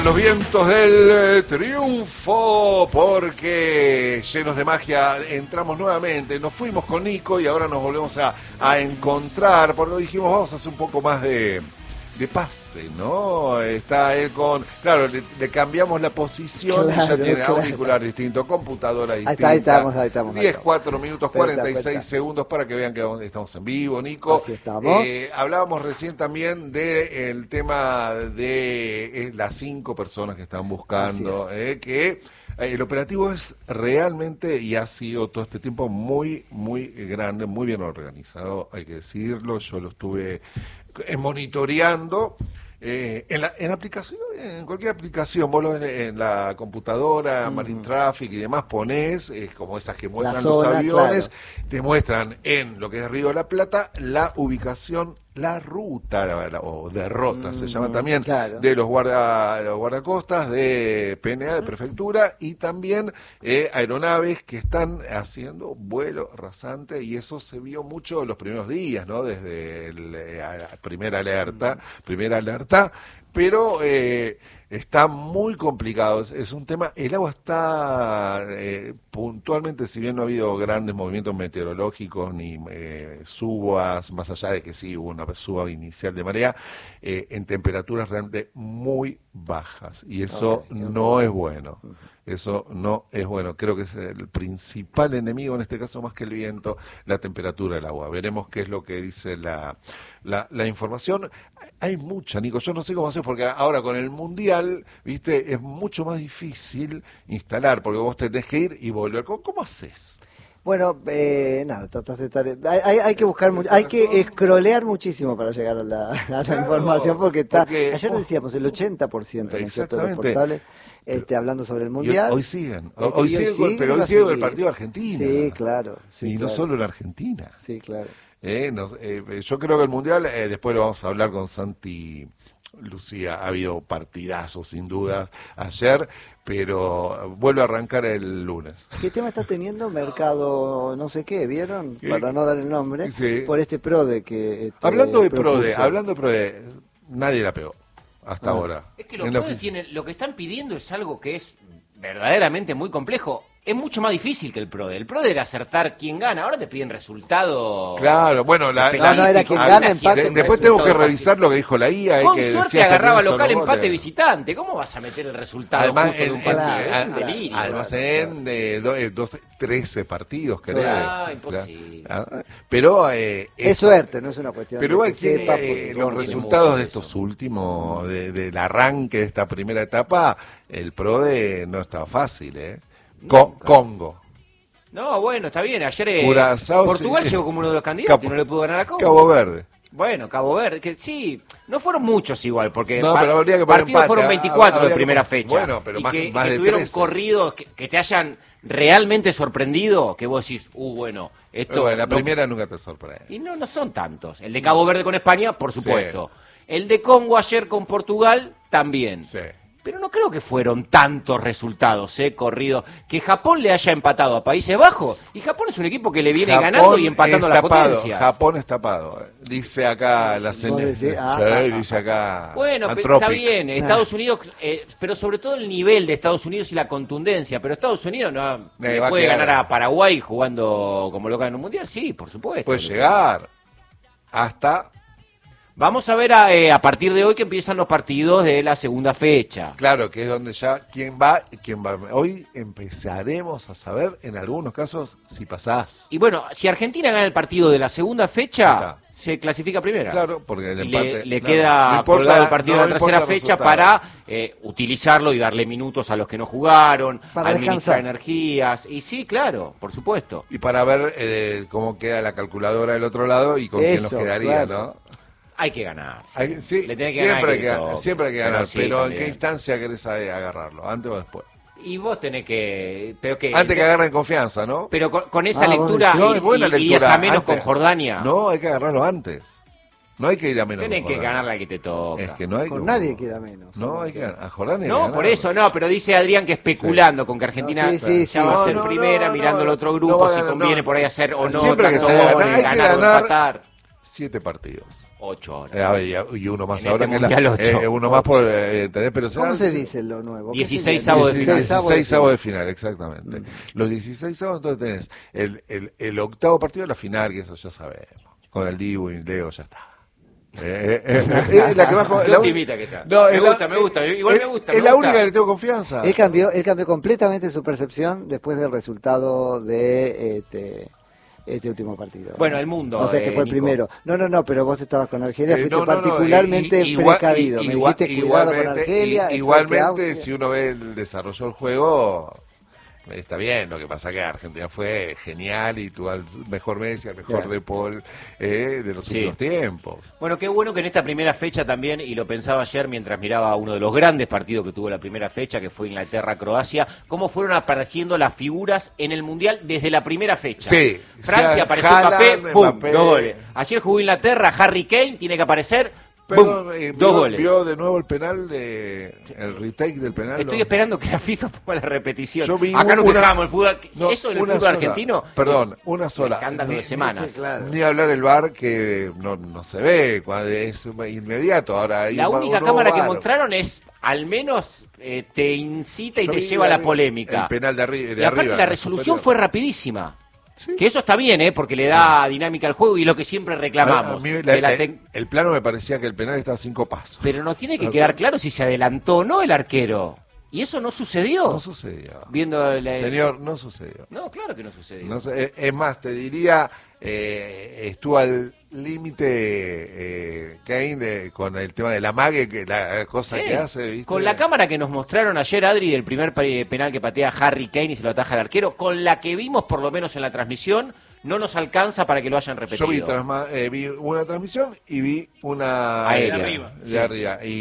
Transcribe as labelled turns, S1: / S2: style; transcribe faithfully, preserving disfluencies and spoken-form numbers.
S1: Los vientos del triunfo, porque llenos de magia entramos nuevamente, nos fuimos con Nico y ahora nos volvemos a, a encontrar, porque dijimos vamos a hacer un poco más de, de pase, ¿no? Está él con, claro, le, le cambiamos la posición, claro, y ya tiene claro. auricular distinto, computadora distinta.
S2: Ahí estamos, ahí estamos.
S1: diez, cuatro minutos, cuarenta y seis segundos para que vean que estamos en vivo, Nico.
S2: Así estamos.
S1: Eh, hablábamos recién también del tema de eh, las cinco personas que están buscando, eh, que eh, el operativo es realmente, y ha sido todo este tiempo, muy, muy grande, muy bien organizado, hay que decirlo. Yo lo estuve eh, monitoreando. Eh, en la en aplicación, en cualquier aplicación, vos lo en, en la computadora, mm. Marine Traffic y demás, ponés, eh, como esas que muestran zona, los aviones, claro. Te muestran en lo que es Río de la Plata la ubicación, la ruta, la, la, o derrota, mm, se llama también, claro. de los, guarda, los guardacostas, de P N A, de Prefectura, y también eh, aeronaves que están haciendo vuelo rasante, y eso se vio mucho en los primeros días, ¿no? Desde el, eh, primera alerta, mm. primera alerta, pero eh, está muy complicado, es, es un tema, el agua está eh, puntualmente, si bien no ha habido grandes movimientos meteorológicos ni eh, subas, más allá de que sí hubo una suba inicial de marea, eh, en temperaturas realmente muy bajas, y eso okay, no okay. es bueno. Eso no es bueno. Creo que es el principal enemigo, en este caso más que el viento, la temperatura del agua. Veremos qué es lo que dice la, la, la información. Hay mucha, Nico, yo no sé cómo hacer, porque ahora con el Mundial, viste, es mucho más difícil instalar, porque vos tenés que ir y volver. ¿Cómo, cómo haces?
S2: Bueno, eh, nada, tratás de estar... Hay, hay, hay que buscar, mu- hay que scrollear muchísimo para llegar a la, a la claro, información, porque está... Porque, ayer oh, decíamos, el ochenta por ciento de los portales... Este, hablando sobre el Mundial.
S1: Hoy siguen, hoy, hoy siguen, siguen, pero hoy siguen el partido de Argentina.
S2: Sí, claro. Sí,
S1: y
S2: claro.
S1: no solo en Argentina.
S2: Sí, claro.
S1: Eh, nos, eh, yo creo que el Mundial, eh, después lo vamos a hablar con Santi Lucía, ha habido partidazos sin dudas ayer, pero vuelve a arrancar el lunes.
S2: ¿Qué tema está teniendo Mercado no sé qué, vieron?
S1: ¿Qué?
S2: Para no dar el nombre,
S1: sí.
S2: por este PRODE que... Este,
S1: hablando de
S2: propuso.
S1: PRODE, hablando de PRODE, nadie la pegó. Hasta ah. ahora.
S3: Es que los PRODE tienen, lo que están pidiendo es algo que es verdaderamente muy complejo. Es mucho más difícil que el PRODE. El PRODE era acertar quién gana. Ahora te piden resultados.
S1: Claro, bueno, la,
S2: no, no, era quien gana, empate.
S1: De, después tengo que revisar lo que dijo la I A.
S3: Con
S1: que
S3: suerte
S1: decía
S3: agarraba local, empate, visitante. ¿Cómo vas a meter el resultado
S1: además,
S3: justo
S1: en,
S3: de un partido?
S1: en,
S3: Es un delirio.
S1: Además
S3: claro,
S1: en de, do, doce, trece partidos, creo.
S3: Ah, imposible.
S1: Claro. Pero eh,
S2: es
S1: esto,
S2: suerte, no es una cuestión
S1: pero
S2: de que
S1: que,
S2: sepa,
S1: eh, los resultados de estos últimos, de, del arranque de esta primera etapa, el PRODE no estaba fácil, ¿eh? Co- Congo.
S3: No, bueno, está bien. Ayer eh,
S1: Curazao,
S3: Portugal
S1: sí.
S3: llegó como uno de los candidatos
S1: Cabo,
S3: y no le pudo ganar a Congo.
S1: Cabo Verde.
S3: Bueno, Cabo Verde, que sí, no fueron muchos igual, porque
S1: no, pero habría que poner
S3: partidos
S1: empate,
S3: fueron veinticuatro de primera
S1: que...
S3: fecha.
S1: Bueno, pero
S3: y
S1: más,
S3: que,
S1: más
S3: que
S1: de
S3: estuvieron
S1: trece.
S3: corridos, que, que te hayan realmente sorprendido, que vos decís, uh, bueno, esto...
S1: Bueno, la
S3: no...
S1: primera nunca te sorprende.
S3: Y no, no son tantos. El de Cabo Verde con España, por supuesto. Sí. El de Congo ayer con Portugal, también.
S1: Sí.
S3: Pero no creo que fueron tantos resultados, ¿eh? Corridos. Que Japón le haya empatado a Países Bajos. Y Japón es un equipo que le viene
S1: Japón
S3: ganando y empatando a las potencias.
S1: Japón es tapado. Dice acá la señal. Sí, ah, sí, ah, dice acá.
S3: Bueno,
S1: Anthropic.
S3: Está bien. Estados Unidos, eh, pero sobre todo el nivel de Estados Unidos y la contundencia. Pero Estados Unidos no eh, puede ganar a Paraguay jugando como local en un mundial. Sí, por supuesto.
S1: Puede llegar hasta...
S3: Vamos a ver a, eh, a partir de hoy que empiezan los partidos de la segunda fecha.
S1: Claro, que es donde ya quién va y quién va. Hoy empezaremos a saber, en algunos casos, si pasás.
S3: Y bueno, si Argentina gana el partido de la segunda fecha, se clasifica primera.
S1: Claro, porque el empate...
S3: Le, le
S1: no,
S3: queda
S1: no importa,
S3: colgado el partido
S1: no
S3: de la tercera fecha para eh, utilizarlo y darle minutos a los que no jugaron,
S2: para
S3: administrar
S2: descansar.
S3: energías. Y sí, claro, por supuesto.
S1: Y para ver eh, cómo queda la calculadora del otro lado y con Eso, quién nos quedaría,
S2: claro.
S1: ¿no?
S3: Hay que ganar.
S1: Hay, sí,
S3: Le tiene que
S1: siempre,
S3: ganar
S1: hay que, ganar siempre hay que ganar, pero, sí, pero ¿en qué instancia querés agarrarlo? ¿Antes o después?
S3: Y vos tenés que... Pero que
S1: Antes que agarren confianza, ¿no?
S3: Pero con, con esa
S2: ah,
S3: lectura,
S1: no, es buena
S3: y,
S1: lectura.
S3: irías a menos
S1: antes.
S3: con Jordania.
S1: No, hay que agarrarlo antes. No hay que ir a menos.
S3: Tenés que ganar la que te toca.
S1: Es que no hay
S2: con
S1: que...
S2: nadie queda menos.
S1: No, hay que ganar. A Jordania
S3: No,
S1: hay
S3: por eso, no, pero dice Adrián que especulando sí. con que Argentina
S2: no, sí, sí, sí.
S3: ya va a ser
S1: no, no,
S3: primera,
S1: no,
S3: mirando
S1: no,
S3: el otro grupo,
S1: no,
S3: si
S1: no,
S3: conviene
S1: no,
S3: por ahí hacer o no.
S1: Siempre que se
S3: goles,
S1: gana, hay que
S3: ganar
S1: ganar
S3: empatar.
S1: siete partidos.
S3: Ocho horas.
S1: Eh, y uno más
S3: en
S1: ahora
S3: este
S1: que la,
S3: ocho.
S1: eh, uno más por eh, ¿entendés? Pero
S2: ¿Cómo se dice lo nuevo?
S3: dieciséis avos de final.
S1: dieciséis avos de final, exactamente. Mm. Los dieciséis avos, entonces tenés el, el, el octavo partido de la final, que eso ya sabemos. Con el Dibu y Leo ya está. Eh, eh, eh, la que más,
S3: la optimista que está. No, me gusta, la, me gusta, igual
S1: es,
S3: me gusta.
S1: Es
S3: me
S1: la
S3: gusta.
S1: única que le tengo confianza.
S2: Él cambió, él cambió completamente su percepción después del resultado de este, este último partido.
S3: Bueno, el mundo.
S2: O sea que
S3: eh,
S2: fue el
S3: Nico.
S2: primero. No, no, no, pero vos estabas con Argelia, fuiste
S1: eh, no, no,
S2: particularmente
S1: no, y, igual,
S2: precavido.
S1: Y,
S2: Me
S1: igual,
S2: dijiste cuidado con Argelia.
S1: Y, igualmente, si uno ve el desarrollo del juego, está bien. Lo que pasa que Argentina fue genial y tuvo al mejor Messi, al mejor claro. De Paul eh, de los sí. últimos tiempos.
S3: Bueno, qué bueno que en esta primera fecha también, y lo pensaba ayer mientras miraba uno de los grandes partidos que tuvo la primera fecha, que fue Inglaterra-Croacia, cómo fueron apareciendo las figuras en el Mundial desde la primera fecha.
S1: Sí.
S3: Francia o sea, apareció Mbappé, pum, Mbappé. Dos goles. Ayer jugó Inglaterra, Harry Kane, tiene que aparecer.
S1: Perdón, eh, dos vio, goles. ¿Vio de nuevo el penal, de, el retake del penal?
S3: Estoy
S1: lo...
S3: esperando que la FIFA ponga la repetición.
S1: Yo vi
S3: Acá nos
S1: una...
S3: dejamos el fútbol.
S1: No,
S3: eso del fútbol
S1: sola.
S3: argentino.
S1: Perdón, una sola.
S3: Escándalo
S1: ni,
S3: de semanas.
S1: Ni, sí, claro. Ni hablar el V A R que no, no se ve, es inmediato. Ahora hay
S3: la
S1: un,
S3: única
S1: un
S3: cámara
S1: V A R.
S3: Que mostraron es, al menos, eh, te incita y
S1: Yo
S3: te lleva a la polémica.
S1: El penal de, arri de
S3: y aparte
S1: arriba.
S3: la resolución
S1: superior.
S3: fue rapidísima.
S1: Sí.
S3: Que eso está bien, ¿eh? Porque le da dinámica al juego y lo que siempre reclamamos.
S1: A, a mí la, la, el plano me parecía que el penal estaba a cinco pasos.
S3: Pero no tiene que no, quedar claro si se adelantó o no el arquero. Y eso no sucedió.
S1: No sucedió.
S3: Viendo la...
S1: Señor, no sucedió.
S3: No, claro que no sucedió.
S1: No, es más, te diría, eh, estuvo al límite eh, Kane de, con el tema de la mague, que la cosa sí. que hace, ¿viste?
S3: Con la cámara que nos mostraron ayer, Adri, del primer penal que patea Harry Kane y se lo ataja al arquero, con la que vimos por lo menos en la transmisión, no nos alcanza para que lo hayan repetido.
S1: Yo vi, trasma, eh, vi una transmisión y vi una
S3: aérea.
S1: De arriba. De arriba. Y